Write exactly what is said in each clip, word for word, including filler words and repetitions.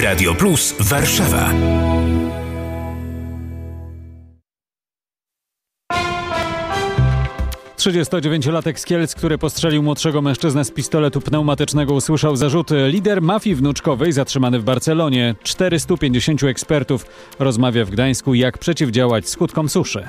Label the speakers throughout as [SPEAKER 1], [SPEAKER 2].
[SPEAKER 1] Radio Plus Warszawa.
[SPEAKER 2] trzydziestodziewięciolatek z Kielc, który postrzelił młodszego mężczyznę z pistoletu pneumatycznego, usłyszał zarzuty. Lider mafii wnuczkowej zatrzymany w Barcelonie. czterystu pięćdziesięciu ekspertów rozmawia w Gdańsku, jak przeciwdziałać skutkom suszy.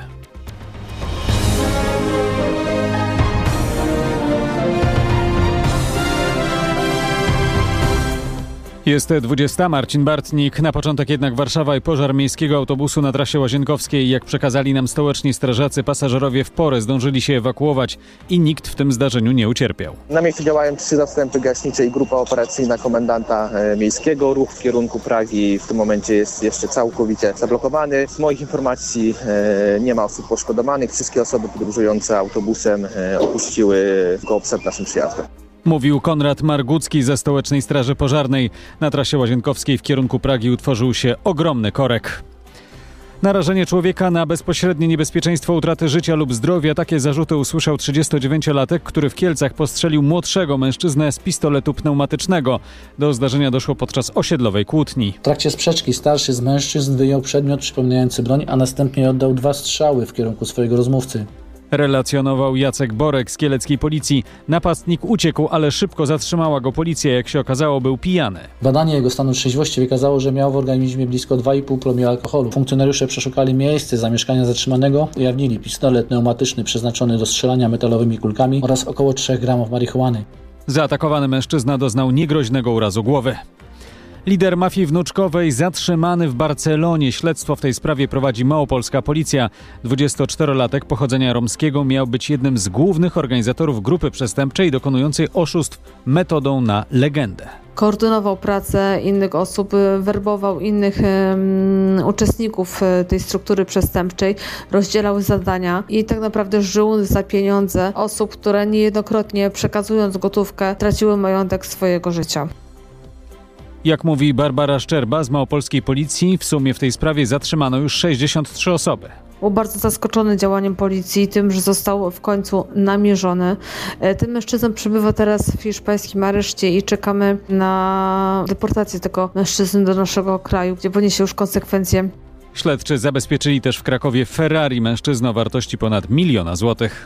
[SPEAKER 2] Jest dwudziesta, Marcin Bartnik. Na początek jednak Warszawa i pożar miejskiego autobusu na trasie Łazienkowskiej. Jak przekazali nam stołeczni strażacy, pasażerowie w porę zdążyli się ewakuować i nikt w tym zdarzeniu nie ucierpiał.
[SPEAKER 3] Na miejscu działają trzy zastępy gaśnicze i grupa operacyjna komendanta miejskiego. Ruch w kierunku Pragi w tym momencie jest jeszcze całkowicie zablokowany. Z moich informacji nie ma osób poszkodowanych. Wszystkie osoby podróżujące autobusem opuściły go przed naszym przyjazdem.
[SPEAKER 2] Mówił Konrad Margucki ze Stołecznej Straży Pożarnej. Na trasie Łazienkowskiej w kierunku Pragi utworzył się ogromny korek. Narażenie człowieka na bezpośrednie niebezpieczeństwo utraty życia lub zdrowia. Takie zarzuty usłyszał trzydziestodziewięciolatek, który w Kielcach postrzelił młodszego mężczyznę z pistoletu pneumatycznego. Do zdarzenia doszło podczas osiedlowej kłótni.
[SPEAKER 4] W trakcie sprzeczki starszy z mężczyzn wyjął przedmiot przypominający broń, a następnie oddał dwa strzały w kierunku swojego rozmówcy.
[SPEAKER 2] Relacjonował Jacek Borek z kieleckiej policji. Napastnik uciekł, ale szybko zatrzymała go policja. Jak się okazało, był pijany.
[SPEAKER 4] Badanie jego stanu trzeźwości wykazało, że miał w organizmie blisko dwa i pół promila alkoholu. Funkcjonariusze przeszukali miejsce zamieszkania zatrzymanego. Ujawnili pistolet pneumatyczny przeznaczony do strzelania metalowymi kulkami oraz około trzech gramów marihuany.
[SPEAKER 2] Zaatakowany mężczyzna doznał niegroźnego urazu głowy. Lider mafii wnuczkowej zatrzymany w Barcelonie. Śledztwo w tej sprawie prowadzi małopolska policja. dwudziestoczterolatek pochodzenia romskiego miał być jednym z głównych organizatorów grupy przestępczej dokonującej oszustw metodą na legendę.
[SPEAKER 5] Koordynował pracę innych osób, werbował innych um, uczestników tej struktury przestępczej, rozdzielał zadania i tak naprawdę żył za pieniądze osób, które niejednokrotnie przekazując gotówkę traciły majątek swojego życia.
[SPEAKER 2] Jak mówi Barbara Szczerba z małopolskiej policji, w sumie w tej sprawie zatrzymano już sześćdziesiąt trzy osoby.
[SPEAKER 5] Był bardzo zaskoczony działaniem policji, tym, że został w końcu namierzony. Ten mężczyzna przebywa teraz w hiszpańskim areszcie i czekamy na deportację tego mężczyzny do naszego kraju, gdzie poniesie już konsekwencje.
[SPEAKER 2] Śledczy zabezpieczyli też w Krakowie Ferrari mężczyznę o wartości ponad miliona złotych.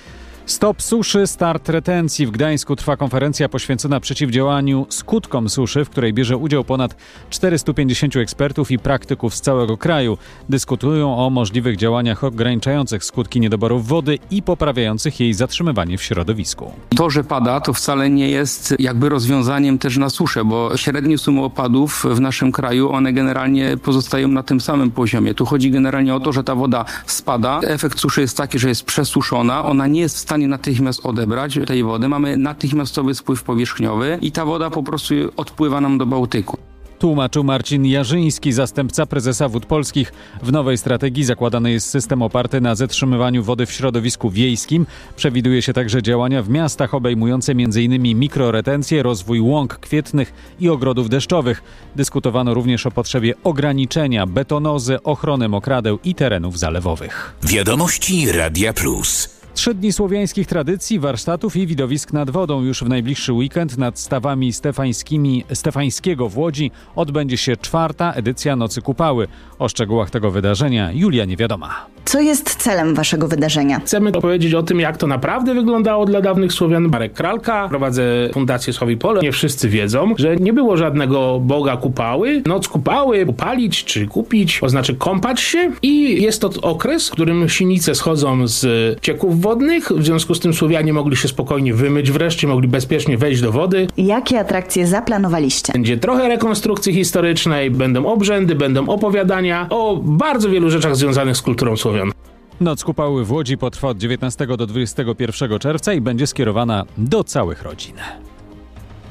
[SPEAKER 2] Stop suszy, start retencji. W Gdańsku trwa konferencja poświęcona przeciwdziałaniu skutkom suszy, w której bierze udział ponad czterystu pięćdziesięciu ekspertów i praktyków z całego kraju. Dyskutują o możliwych działaniach ograniczających skutki niedoborów wody i poprawiających jej zatrzymywanie w środowisku.
[SPEAKER 6] To, że pada, to wcale nie jest jakby rozwiązaniem też na suszę, bo średnie sumy opadów w naszym kraju, one generalnie pozostają na tym samym poziomie. Tu chodzi generalnie o to, że ta woda spada. Efekt suszy jest taki, że jest przesuszona. Ona nie jest w stanie natychmiast odebrać tej wody. Mamy natychmiastowy spływ powierzchniowy i ta woda po prostu odpływa nam do Bałtyku.
[SPEAKER 2] Tłumaczył Marcin Jarzyński, zastępca prezesa Wód Polskich. W nowej strategii zakładany jest system oparty na zatrzymywaniu wody w środowisku wiejskim. Przewiduje się także działania w miastach obejmujące m.in. mikroretencję, rozwój łąk kwietnych i ogrodów deszczowych. Dyskutowano również o potrzebie ograniczenia betonozy, ochrony mokradeł i terenów zalewowych.
[SPEAKER 1] Wiadomości Radia Plus.
[SPEAKER 2] Trzy dni słowiańskich tradycji, warsztatów i widowisk nad wodą. Już w najbliższy weekend nad stawami stefańskimi Stefańskiego w Łodzi odbędzie się czwarta edycja Nocy Kupały. O szczegółach tego wydarzenia Julia Niewiadoma.
[SPEAKER 7] Co jest celem waszego wydarzenia?
[SPEAKER 8] Chcemy opowiedzieć o tym, jak to naprawdę wyglądało dla dawnych Słowian. Marek Kralka, prowadzę Fundację Sławi Pole. Nie wszyscy wiedzą, że nie było żadnego Boga Kupały. Noc Kupały, upalić czy kupić, oznacza kąpać się i jest to okres, w którym sinice schodzą z cieków wodnych. W związku z tym Słowianie mogli się spokojnie wymyć wreszcie, mogli bezpiecznie wejść do wody.
[SPEAKER 7] Jakie atrakcje zaplanowaliście?
[SPEAKER 8] Będzie trochę rekonstrukcji historycznej, będą obrzędy, będą opowiadania o bardzo wielu rzeczach związanych z kulturą Słowian.
[SPEAKER 2] Noc Kupały w Łodzi potrwa od dziewiętnastego do dwudziestego pierwszego czerwca i będzie skierowana do całych rodzin.